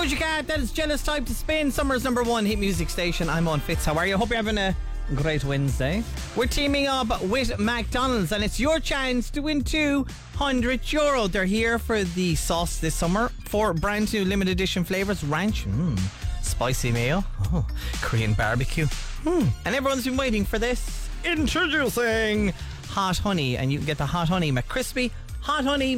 Doja Cat, that is Jealous Type to Spin, summer's number one hit music station. I'm on Fitz. How are you? Hope you're having a great Wednesday. We're teaming up with McDonald's and it's your chance to win €200. They're here for the sauce this summer. 4 brand new limited edition flavours. Ranch, spicy mayo, Korean barbecue, and everyone's been waiting for this. Introducing Hot Honey, and you can get the Hot Honey McCrispy, Hot Honey